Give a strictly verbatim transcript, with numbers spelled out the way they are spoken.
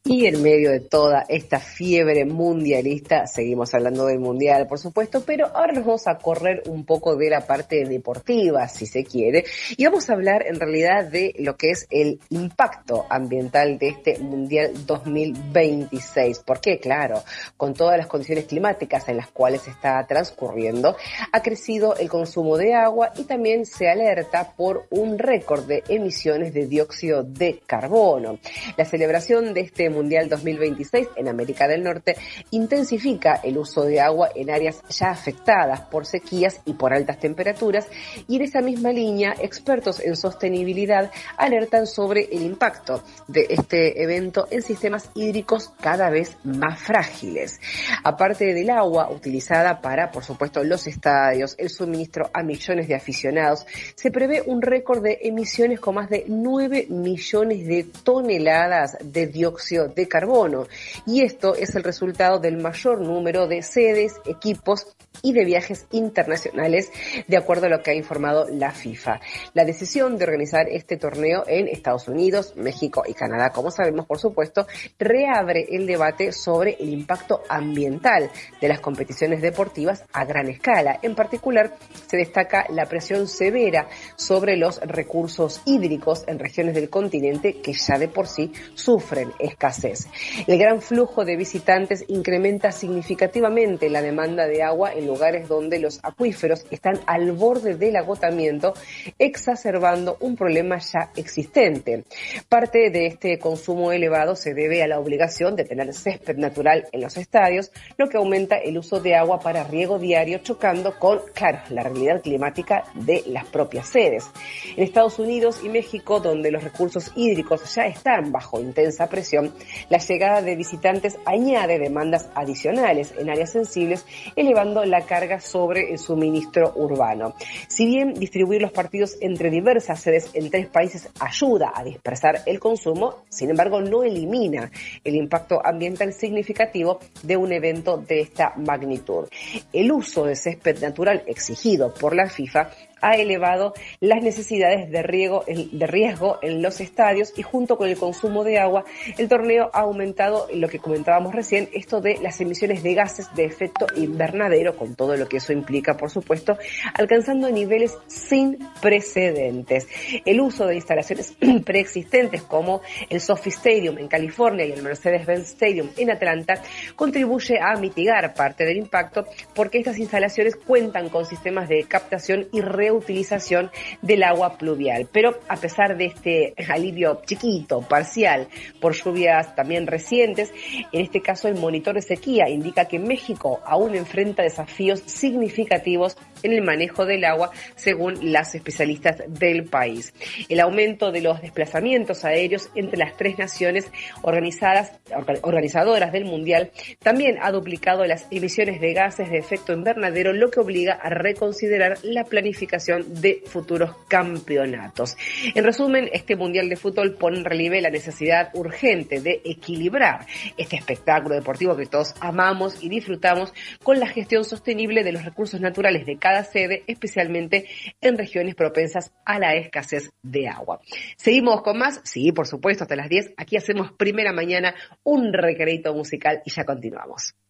Y en medio de toda esta fiebre mundialista, seguimos hablando del mundial, por supuesto, pero ahora nos vamos a correr un poco de la parte deportiva, si se quiere, y vamos a hablar en realidad de lo que es el impacto ambiental de este mundial dos mil veintiséis. Porque, claro, con todas las condiciones climáticas en las cuales está transcurriendo, ha crecido el consumo de agua y también se alerta por un récord de emisiones de dióxido de carbono. La celebración de este Mundial dos mil veintiséis en América del Norte intensifica el uso de agua en áreas ya afectadas por sequías y por altas temperaturas, y en esa misma línea expertos en sostenibilidad alertan sobre el impacto de este evento en sistemas hídricos cada vez más frágiles. Aparte del agua utilizada para, por supuesto, los estadios, el suministro a millones de aficionados, se prevé un récord de emisiones con más de nueve millones de toneladas de dióxido de carbono, y esto es el resultado del mayor número de sedes, equipos y de viajes internacionales, de acuerdo a lo que ha informado la FIFA. La decisión de organizar este torneo en Estados Unidos, México y Canadá, como sabemos, por supuesto, reabre el debate sobre el impacto ambiental de las competiciones deportivas a gran escala. En particular, se destaca la presión severa sobre los recursos hídricos en regiones del continente que ya de por sí sufren escasez. El gran flujo de visitantes incrementa significativamente la demanda de agua en lugares donde los acuíferos están al borde del agotamiento, exacerbando un problema ya existente. Parte de este consumo elevado se debe a la obligación de tener césped natural en los estadios, lo que aumenta el uso de agua para riego diario, chocando con, claro, la realidad climática de las propias sedes. En Estados Unidos y México, donde los recursos hídricos ya están bajo intensa presión, la llegada de visitantes añade demandas adicionales en áreas sensibles, elevando la carga sobre el suministro urbano. Si bien distribuir los partidos entre diversas sedes en tres países ayuda a dispersar el consumo, sin embargo no elimina el impacto ambiental significativo de un evento de esta magnitud. El uso de césped natural exigido por la FIFA ha elevado las necesidades de riego, de riesgo en los estadios, y junto con el consumo de agua, el torneo ha aumentado lo que comentábamos recién, esto de las emisiones de gases de efecto invernadero, con todo lo que eso implica, por supuesto, alcanzando niveles sin precedentes. El uso de instalaciones preexistentes como el SoFi Stadium en California y el Mercedes-Benz Stadium en Atlanta contribuye a mitigar parte del impacto, porque estas instalaciones cuentan con sistemas de captación y reutilización del agua pluvial. Pero a pesar de este alivio chiquito, parcial, por lluvias también recientes, en este caso el monitor de sequía indica que México aún enfrenta desafíos significativos en el manejo del agua, según las especialistas del país. El aumento de los desplazamientos aéreos entre las tres naciones organizadas, organizadoras del Mundial también ha duplicado las emisiones de gases de efecto invernadero, lo que obliga a reconsiderar la planificación de futuros campeonatos. En resumen, este Mundial de Fútbol pone en relieve la necesidad urgente de equilibrar este espectáculo deportivo que todos amamos y disfrutamos con la gestión sostenible de los recursos naturales de cada sede, especialmente en regiones propensas a la escasez de agua. ¿Seguimos con más? Sí, por supuesto, hasta las diez. Aquí hacemos Primera Mañana, un recreito musical, y ya continuamos.